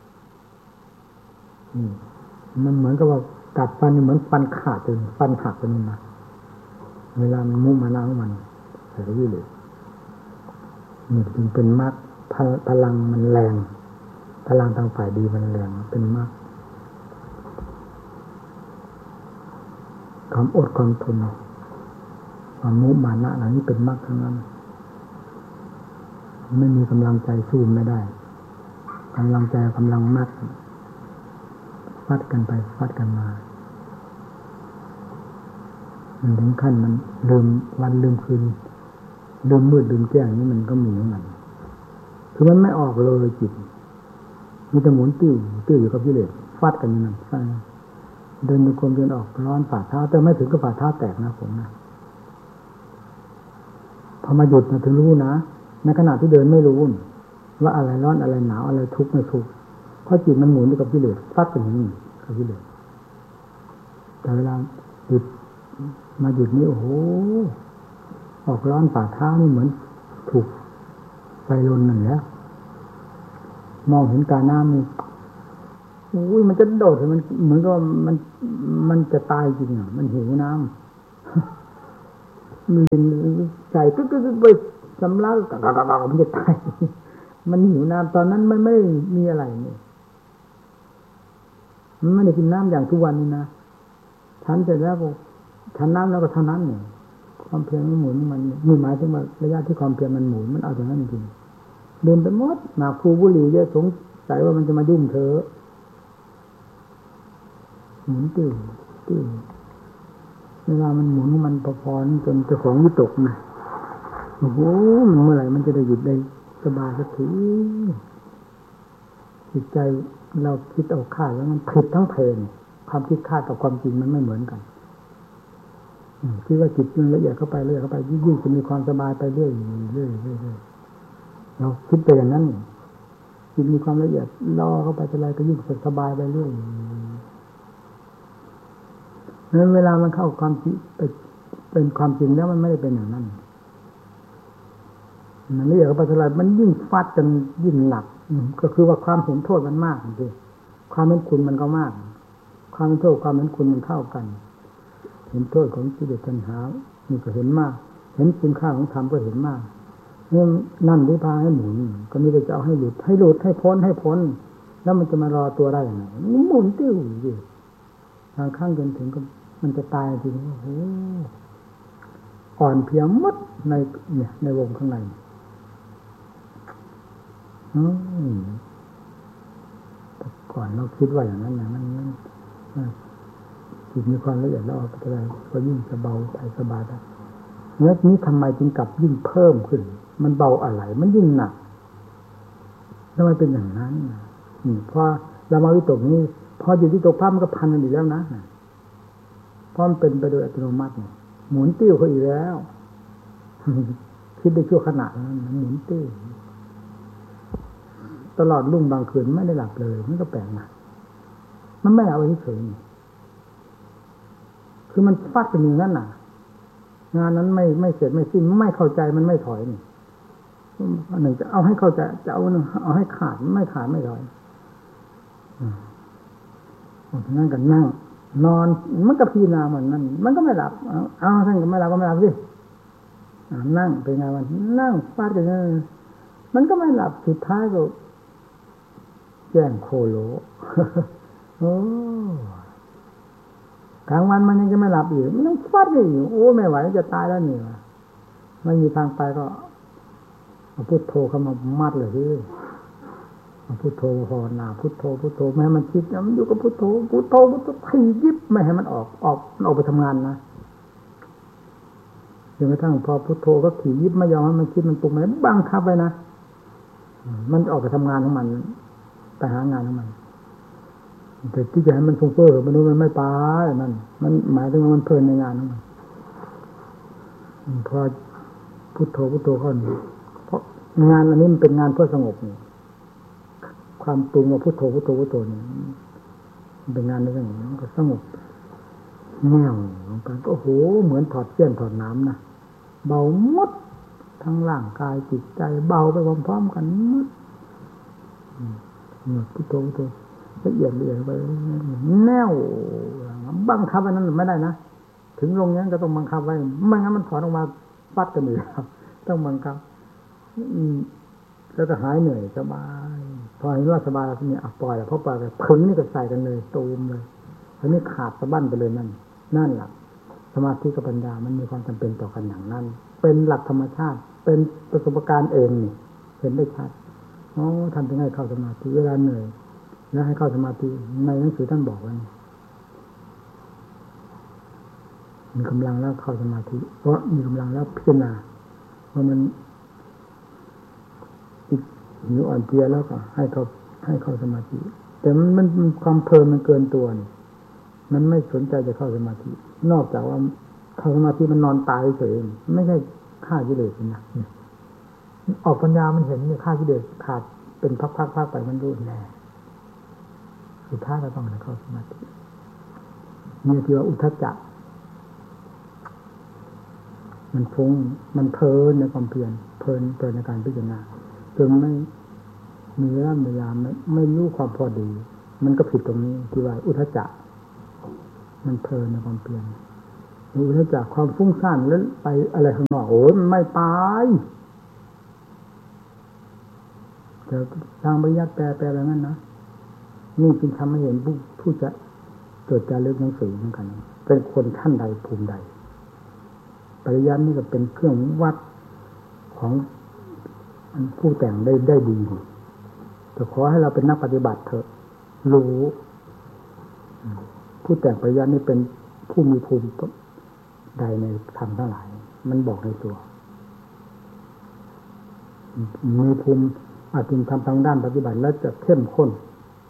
S1: มันเหมือนกับว่ากัดฟันเหมือนฟันขาดเลยฟันหักไปนี่นะเวลามันมุมานะของมันใส่กิเลสนี่จึงเป็นมรรคพลังมันแรงพลังทางฝ่ายดีมันแรงเป็นมรรคความอดความทนความมุมานะเหล่านี้เป็นมรรคทั้งนั้นไม่มีกำลังใจสู้ไม่ได้กำลังใจกำลังมรรคฟัดกันไปฟัดกันมามันถึงขั้นมันลืมวันลืมคืนลืมมืดลืมแจ้งนี่มันก็มีเหมือนกันคือมันไม่ออกเลยจิตมีแต่หมุนติ้วติ้วอยู่กับกิเลสฟาดกันนั่นใช่เดินโยกมเดินออกร้อนฝ่าเท้าแต่ไม่ถึงกับฝ่าเท้าแตกนะผมนะพอมาหยุดนะถึงรู้นะในขณะที่เดินไม่รู้ว่าอะไรร้อนอะไรหนาวอะไรทุกข์ไม่ทุกข์เพราะจิตมันหมุนอยู่กับกิเลสฟาดกันอย่างนี้กับกิเลสแต่เวลาหยุดมาหยุดนี้โอ้โหออกร้อนฝ่าเท้านี่เหมือนถูกไฟลนนั่นแหละมองเห็นกาน้ำนี่อุ้ยมันจะโดดมันเหมือนกับมันมันจะตายจริงอ่ะมันหิวน้ำมีใจก็ก็ไปสำลักกะกะกะมันจะตายมันหิวน้ำตอนนั้นมันไม่มีอะไรนี่มันไม่ได้กินน้ำอย่างทุกวันนี้นะฉันเสร็จแล้วก็ฉันน้ำแล้วก็เท่านั้นเนี่ยความเพียรมันหมุนมันมีหมายถึงว่าระยะที่ความเพียรมันหมุนมันเอาอย่างนั้นจริงเดินไปหมดหมากภูบุหรี่เยอะสงสัยว่ามันจะมายุ่งเธอหมุนติ้วติ้วเวลามันหมุนมันพอๆจนเจ้าของวิตกนะโอ้โหเมื่อไหร่มันจะได้หยุดได้สบายสักทีจิตใจเราคิดเอาคาดแล้วมันผิดทั้งเพลงความคิดคาดกับความจริงมันไม่เหมือนกันคิดว่าจิตมันละเอียดเข้าไปเรื่อยเข้าไปยิ่งจะมีความสบายไปเรื่อยเรื่อยเรื่อยเราคิดไปอย่างนั้นจิตมีความละเอียดล่อเข้าไปอะไรก็ยิ่งสบายไปเรื่อยนั้นเวลามันเข้าความจริงเป็นความจริงแล้วมันไม่ได้เป็นอย่างนั้นมันละเอียดเข้าไปอะไรมันยิ่งฟาดจนยิ่งหนักก็คือว่าความเห็นโทษมันมากจริงความเป็นคุณมันก็มากความเป็นโทษความเป็นคุณมันเท่ากันเห็นโทษของกิเลสตัณหานี่ก็เห็นมากเห็นคุณค่าของธรรมก็เห็นมากนี่นั่นที่พาให้หมุนก็นี่จะเอาให้หลุดให้หลุดให้พ้นให้พ้นแล้วมันจะมารอตัวได้ยังไงมันหมุนติ้วอยู่บางครั้งจนถึงก็มันจะตายจริงโอ้โหอ่อนเพียงมัดในเนี่ยในวงข้างในอืมแต่ก่อนเราคิดว่าอย่างนั้นนะมันจิตมีความละเอียดแล้วเอาไปอะไรก็ยิ่งจะเบาไปสบายได้เนื้อนี้ทำไมจึงกลับยิ่งเพิ่มขึ้นมันเบาอะไรมันยิ่งหนักทำไมเป็นอย่างนั้นอืมพอเรามาวิตกนี้พออยู่ที่ตกภาพมันก็พันกันอีกแล้วนะเพราะมันเป็นไปโดยอัตโนมัติหมุนติ้วเขาอีกแล้วคิดได้ชั่วขณะนั้นหมุนติ้วตลอดรุ่งบางคืนไม่ได้หลับเลยมันก็แปลกนะมันไม่เอาไว้เฉยคือมันฟาดกันอยู่นั่นน่ะงานนั้นไม่ไม่เสร็จไม่สิ้นไม่เข้าใจมันไม่ถอยนี่หนึ่งจะเอาให้เข้าใจจะเอาหนึ่งเอาให้ขาดไม่ขาดไม่ถอยอืมนั่งกันนั่งนอนมันก็พิจารณาเหมือนนั่นมันก็ไม่หลับเอาเอาท่านก็ไม่หลับก็ไม่หลับสินั่งเป็นไงวันนั่งฟาดกันมันก็ไม่หลับสุดท้ายก็แจ้งโคโลโอ้กลางวันมันยังจะไม่หลับอีกมันยังฟาดอยู่โอ้ไม่ไหวจะตายแล้วนี่วะไม่มีทางไปก็เอาพุทโธเข้ามามัดเลยที่เอาพุทโธภาวนาพุทโธพุทโธไม่ให้มันคิดมันอยู่กับพุทโธพุทโธพุทโธถียิบไม่ให้มันออกออกมันออกไปทำงานนะจนกระทั่งพอพุทโธก็ถียิบไม่ยอมให้มันคิดมันปรุงมันบังคับไว้นะมันออกไปทำงานของมันไปหางานของมันแต่ที่จะให้มันฟุ้งเฟ้อมันนู้นมันไม่ไปนั่นมันหมายถึงว่ามันเพลินในงานของมันพอพุทโธพุทโธเข้านี่เพราะงานอันนี้มันเป็นงานเพื่อสงบนี่ความปรุงว่าพุทโธพุทโธพุทโธนี่มันเป็นงานในเรื่องนี้มันก็สงบแน่วกันก็โอ้โหเหมือนถอดเสี้ยนถอดน้ำนะเบาหมดทั้งร่างกายจิตใจเบาไปพร้อมๆกันหมดพุทโธพุทโธละเอียดละเอียดไปแน่วบังคับไว้นั้นไม่ได้นะถึงลงนี้ก็ต้องบังคับไว้ไม่งั้นมันถอนออกมาปัดกันเลยครับต้องบังคับแล้วก็หายเหนื่อยสบายพอเห็นว่าสบายแล้วเนี่ยปล่อยแล้วพอปล่อยแล้วผึ่งนี่ก็ใส่กันเลยตูมเลยอันนี้ขาดสะบั้นไปเลยนั่นนั่นแหละสมาธิกับปัญญามันมีความจำเป็นต่อกันอย่างนั้นเป็นหลักธรรมชาติเป็นประสบการณ์เองนี่เห็นได้ชัดอ๋อทำยังไงเข้าสมาธิเวลาเหนื่อยแล้วให้เข้าสมาธิในหนังสือท่านบอกไว้มีกำลังแล้วเข้าสมาธิเพราะมีกำลังแล้วพิจารณาเพราะมันหิวอ่อนเพลียแล้วก็ให้เขาให้เข้าสมาธิแต่มันมันความเพลินมันเกินตัวนี่มันไม่สนใจจะเข้าสมาธินอกจากว่าเข้าสมาธิมันนอนตายเฉยไม่ใช่ฆ่ากิเลสนะออกปัญญามันเห็นเนี่ยฆ่ากิเลสขาดเป็นพักๆๆไปมันรู้แน่สุดท้ายเราต้องเข้าสมาธินี่ที่ว่าอุทธัจจะมันฟุ้งมันเพลินในความเพียรเพลินเพลินในการพิจารณาจนไม่มีเวลาเวลาไม่ไม่รู้ความพอดีมันก็ผิดตรงนี้ที่ว่าอุทธัจจะมันเพลินในความเปลี่ยนอุทธัจจะความฟุ้งซ่านแล้วไปอะไรข้างนอกโอ้ยมันไม่ไปแต่ทางปริยัติแปลแปลอะไรนั่นนะนี่จึงทำให้เห็นผู้ผู้จะเกิดการเลือกหนังสือเหมือนกันเป็นคนขั้นใดภูมิใดปริยัตินี่ก็เป็นเครื่องวัดของผู้แต่งได้ได้ดีแต่ขอให้เราเป็นนักปฏิบัติเถอะรู้ผู้แต่งปริยัตินี่เป็นผู้มีภูมิใดในธรรมทั้งหลายมันบอกในตัวมีภูมิอาจจะทำทางด้านปฏิบัติแล้วจะเข้มข้น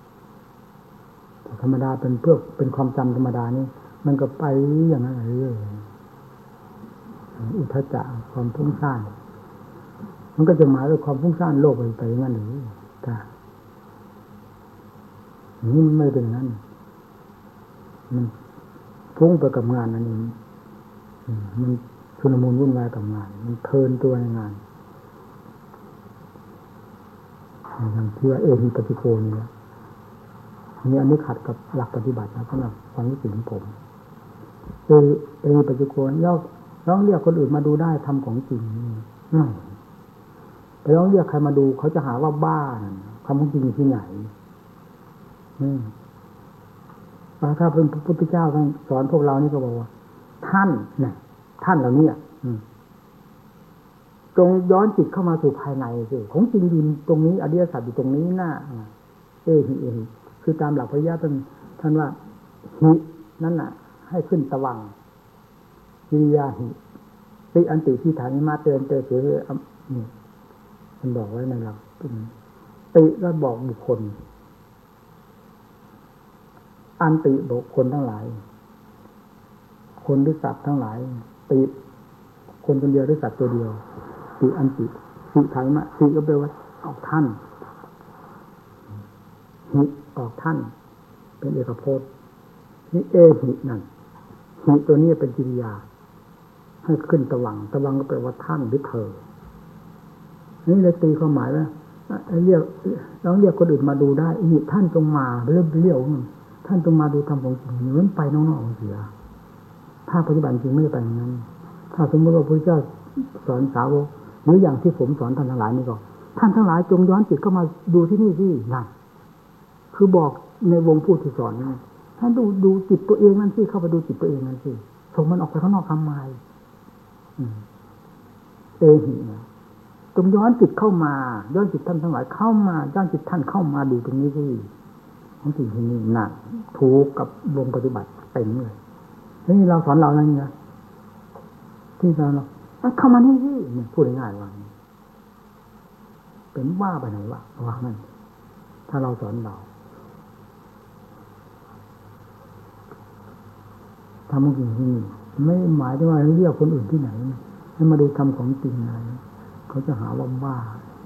S1: ธรรมดาเป็นเพื่อเป็นความจำธรรมดานี่มันก็ไปอย่างนั้นเรื่อยๆอุทธัจจะความฟุ้งซ่านมันก็จะหมายว่าความฟุ้งซ่านโลกไปไปอย่างนั้นหรือถ้านี่มันไม่เป็นอย่างนั้นมันฟุ้งไปกับงานนั่นเองมันชุลมุนวุ่นวายกับงานมันเพลินตัวในงานอย่างที่ว่าเอหิปฏิโกนี่นะนี่อันนี้ขัดกับหลักปฏิบัตินะสำหรับความรู้สึกของผมเอเอหิปฏิโกนย่อร้องเรียกคนอื่นมาดูได้ทำของจริงนี่ไปร้องเรียกใครมาดูเขาจะหาว่าบ้าทำของจริงที่ไหนนี่ถ้าเป็นพระพุทธเจ้าท่านสอนพวกเรานี่ก็บอกว่าท่านเนี่ยท่านเหล่านี้จงย้อนจิตเข้ามาสู่ภายในสิของจริงอยู่ตรงนี้อริยสัจอยู่ตรงนี้น่ะเอหิเอหิคือตามหลักพระยะท่านท่านว่าหินั่นน่ะให้ขึ้นตะวังวิริยาหิติอันติที่ฐานิมาเตือนเตเสนี่ท่านบอกไว้ในหลักติก็บอกบุคคลอันติบุคคลทั้งหลายคนหรือสัตว์ทั้งหลายติคนคนเดียวหรือสัตว์ตัวเดียวติอันติสิฐานิมะสิก็แปลว่าออกท่านหิออกท่านเป็นเอกพจน์นี่เอหินั่นหิตัวนี้เป็นกิริยาให้ขึ้นตะวังตะวังก็แปลว่าท่านหรือเธอนี่เลยตีความหมายว่าเรียกต้องเรียกคนอื่นมาดูได้หิท่านจงมาเริ่มเรียกท่านจงมาดูธรรมของจริงเหมือนไปนอกๆเสียถ้าปฏิบัติจริงไม่ได้ไปอย่างนั้นถ้าสมมติว่าพระพุทธเจ้าสอนสาวกหรืออย่างที่ผมสอนท่านทั้งหลายนี่ก็ท่านทั้งหลายจงย้อนจิตเข้ามาดูที่นี่สินั่นคือบอกในวงผู้ที่สอนนี่ท่านดูดูจิตตัวเองนั่นสิเข้าไปดูจิตตัวเองนั่นสิส่งมันออกไปข้างนอกทำไมเอหินะจงย้อนจิตเข้ามาย้อนจิตท่านทั้งหลายเข้ามาย้อนจิตท่านเข้ามาดูตรงนี้สิของจริงที่นี่หนักถูกกับวงปฏิบัติเต็มเลยนี่เราสอนเราอะไรเงี้ยที่เราเราเข้ามานี่สิพูดง่ายๆว่าเป็นว่าไปไหนวะว่านั่นถ้าเราสอนเราทำจริงที่นี่ไม่หมายถึงว่าเรียกคนอื่นที่ไหนให้มาดูทำของจริงอะไรเขาจะหาว่าบ้า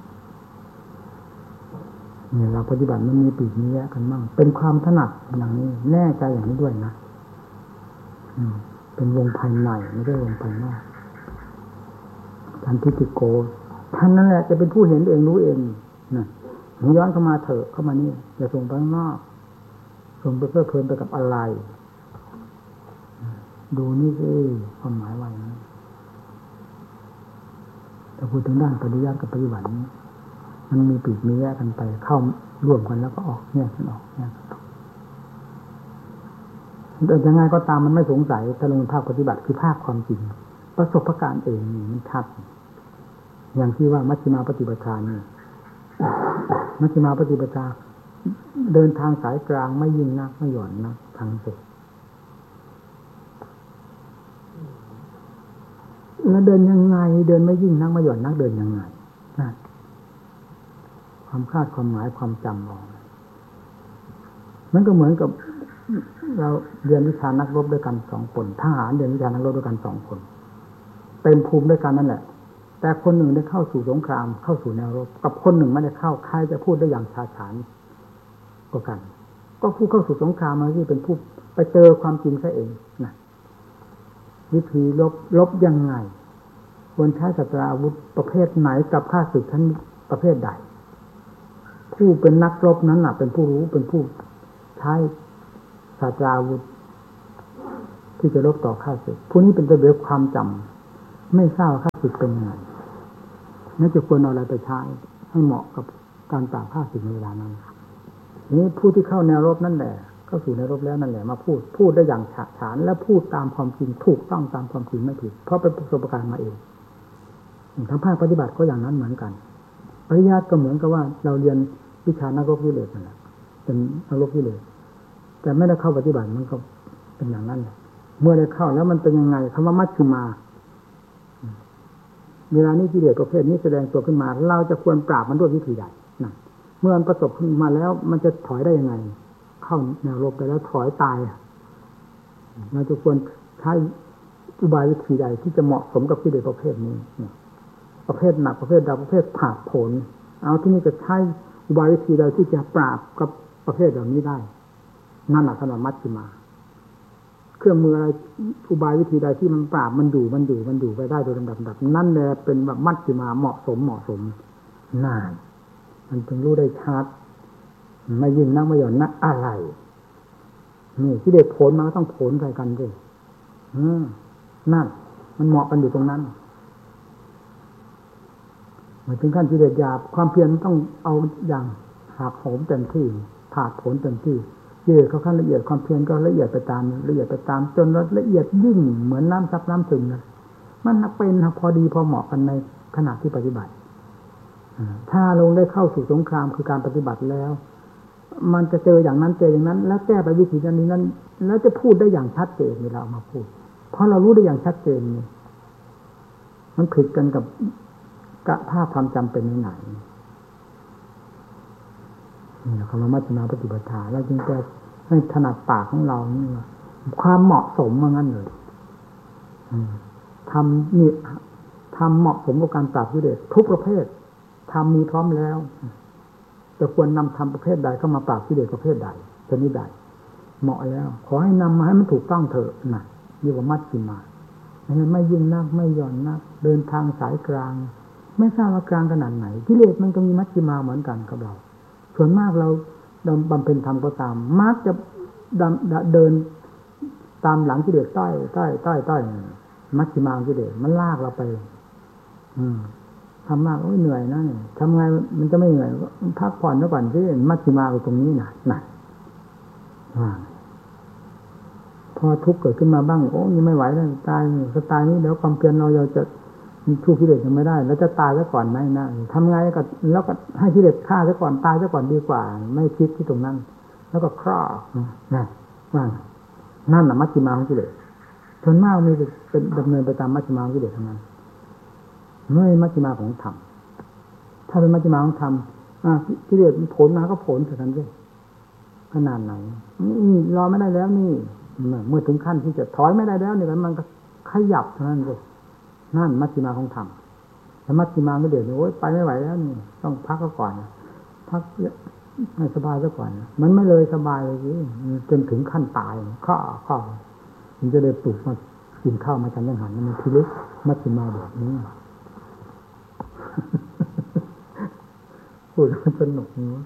S1: เนี่ยเราปฏิบัติมันมีปีกมีแยกกันบ้างเป็นความถนัดอย่างนี้แน่ใจอย่างนี้ด้วยนะอืมเป็นวงภายในไม่ได้วงภายนอกท่านทิฏฐิโกท่านนั่นแหละจะเป็นผู้เห็นเองรู้เองนะย้อนเข้ามาเถอะเข้ามานี่อย่าส่งไปข้างนอกส่งไปเพื่อเพลินไปกับอะไรดูนี่สิความหมายว่าอย่างนี้แต่พูดถึงด้านปฏิยัติกับปฏิบัติมันมีปีกมีแยกกันไปเข้าร่วมกันแล้วก็ออกแยกกันออกแยกกันออกแต่ยังไงก็ตามมันไม่สงสัยถ้าลงภาคปฏิบัติคือภาคความจริงประสบการณ์เองมันชัดอย่างที่ว่ามัชฌิมาปฏิปทานี่มัชฌิมาปฏิปทาเดินทางสายกลางไม่ยิ่งนักไม่หย่อนนักทางสุดแล้วเดินยังไงเดินไม่ยิ่งนักไม่หย่อนนักเดินยังไงนะความคาดความหมายความจำเรามันก็เหมือนกับเราเรียนวิชานักรบด้วยกันสองคนทหารเรียนวิชานักรบด้วยกันสองคนเต็มภูมิด้วยกันนั่นแหละแต่คนหนึ่งได้เข้าสู่สงครามเข้าสู่แนวรบกับคนหนึ่งไม่ได้เข้าใครจะพูดได้อย่างชาญฉานกว่ากันก็ผู้เข้าสู่สงครามมาที่เป็นผู้ไปเจอความจริงซะเองนะวิธีลบลบยังไงควรใช้ศัตราอาวุธประเภทไหนกับข้าศึกชั้นประเภทใดผู้เป็นนักรบนั้นน่ะเป็นผู้รู้เป็นผู้ใช้ศาสตราวุธที่จะลบต่อข้าศึกผู้นี้เป็นตัวเบือความจำไม่ทราบข้าศึกเป็นยังไงนั่นจะควรเอาอะไรไปใช้ให้เหมาะกับการปราบข้าศึกในเวลานั้นนี้ผู้ที่เข้าแนวรบนั่นแหละเข้าสู่แนวรบแล้วนั่นแหละมาพูดพูดได้อย่างฉะฉานและพูดตามความจริงถูกต้องตามความจริงไม่ผิดเพราะเป็นประสบการณ์มาเองทั้งภาคปฏิบัติก็อย่างนั้นเหมือนกันปริยัติก็เหมือนกับว่าเราเรียนวิชานักรบกิเลสนั่นแหละเป็นนักรบกิเลสแต่ไม่ได้เข้าปฏิบัติมันก็เป็นอย่างนั้นเมื่อได้เข้าแล้วมันเป็นยังไงคำว่ามัชฌิมาเวลานี้กิเลสประเภทนี้แสดงตัวขึ้นมาเราจะควรปราบมันด้วยวิธีใดนะเมื่อมันประสบขึ้นมาแล้วมันจะถอยได้ยังไงเข้าแนวรบไปแล้วถอยตายเราจะควรใช้อุบายวิธีใดที่จะเหมาะสมกับกิเลสประเภทนี้ประเภทหนักประเภทดาประเภทผาดโผนเอาที่นี่จะใช้อุบายวิธีใดที่จะปราบกับประเภทเหล่านี้ได้นั่นแหละขนาดมัชฌิมาเครื่องมืออะไรอุบายวิธีใดที่มันปราบมันอยู่มันอยู่มันอยู่ไปได้โดยลำดับๆนั่นแหละเป็นแบบมัชฌิมาเหมาะสมเหมาะสมน่ามันถึงรู้ได้ชัดไม่ยิ่งนักไม่หย่อนนักอะไรนี่ที่เด็กโผลมาก็ต้องโผลใส่กันด้วยนั่นมันเหมาะกันอยู่ตรงนั้นเมื่อถึงขั้นที่เด็กหยาบความเพียรต้องเอาอย่างหักโหมเต็มที่ผาดโผลเต็มที่เยื่อเขาขั้นละเอียดความเพียรก็ละเอียดไปตามละเอียดไปตามจนละเอียดยิ่งเหมือนน้ำซับน้ำซึมนะมันเป็นพอดีพอเหมาะกันในขณะที่ปฏิบัติถ้าลงได้เข้าสู่สงครามคือการปฏิบัติแล้วมันจะเจออย่างนั้นเจออย่างนั้นแล้วแก้ไปวิธีนั้นนี้นั้นแล้วจะพูดได้อย่างชัดเจนเวลาเอามาพูดเพราะเรารู้ได้อย่างชัดเจนนี่มันผิดกันกับกะภาพความจำเป็นไหนนี่คำว่ามัชฌิมาปฏิปทาแล้วจึงจะให้ถนัดปากของเรานี่ว่าความเหมาะสมว่างั้นเลยทำนี่ทำเหมาะสมกับการปราบกิเลสทุกประเภททำมีพร้อมแล้วจะควรนำทำประเภทใดเข้ามาปราบกิเลสประเภทใดชนิดใดเหมาะแล้วขอให้นำมาให้มันถูกต้องเถอะนะเรียกว่ามัชฌิมาไม่ยิ่งนักไม่หย่อนนักเดินทางสายกลางไม่ทราบว่ากลางขนาดไหนกิเลสมันก็มีมัชฌิมาเหมือนกันกับเราส่วนมากเราบำเพ็ญธรรมก็ตามมักจะเดินตามหลังกิเลสใต้ใต้ใต้ใต้มัชฌิมากิเลสมันลากเราไปอืมทำมากโอ้ยเหนื่อยนะเนี่ยทำไงมันจะไม่เหนื่อยพักผ่อนซะก่อนสิมัชฌิมาอยู่ตรงนี้น่ะน่ะพอทุกข์เกิดขึ้นมาบ้างโอ้ยไม่ไหวแล้วตายสไตล์นี้เดี๋ยวความเพียรเราเราจะสู้กิเลสยังไม่ได้แล้วจะตายซะก่อนไหมนะทำไงก็แล้วก็ให้กิเลสฆ่าซะก่อนตายซะก่อนดีกว่าไม่คิดที่ตรงนั้นแล้วก็ครอบนะว่านั่นน่ะมัชฌิมาของกิเลสส่วนมากมีเป็นดำเนินไปตามมัชฌิมาของกิเลสทั้งนั้นไม่มัชฌิมาของธรรมถ้าเป็นมัชฌิมาของธรรมกิเลสผลมาก็ผลเท่านั้นด้วยขนาดไหนนี่รอไม่ได้แล้วนี่เมื่อถึงขั้นที่จะถอยไม่ได้แล้วนี่มันก็ขยับเท่านั้นเลยนั่นมัชฌิมาของธรรมแต่มัชฌิมาไม่เดือดโอ้ยไปไม่ไหวแล้วนี่ต้องพักก็ก่อนพักให้สบายซะก่อนมันไม่เลยสบายเลยจนถึงขั้นตายข้อข้อมันจะได้ปลุกมากินข้าวมาฉันยังหันมันทีเล็กมัชฌิมาแบบนี้พูดมันสนุกนะ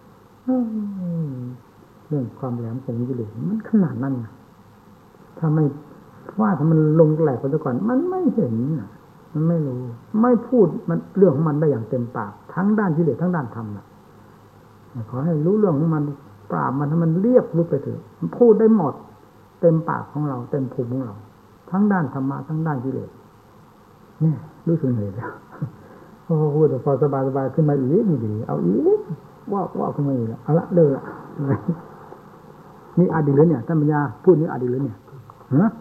S1: เรื่องความแหลมคมกิเลสมันขนาดนั้นถ้าไม่ว่าถ้ามันลงแหลกไปซะก่อนมันไม่เห็นมันไม่รู้ไม่พูดมันเรื่องของมันได้อย่างเต็มปากทั้งด้านกิเลสทั้งด้านธรรมน่ะขอให้รู้เรื่องของมันปราบมันให้มันเรียบรู้ไปเถอะมันพูดได้หมดเต็มปากของเราเต็มภูมิของเราทั้งด้านธรรมะทั้งด้านกิเลสนี่รู้สึกเหนื่อยแล้วพอพูดพอสบายสบายขึ้นมาอีกนี่ดีเอาอีกว่าว่าขึ้นมาอีกเอาละเลิกละนี่อดีตแล้วเนี่ยท่านปัญญาพูดนี่อดีตแล้วเนี่ยฮะ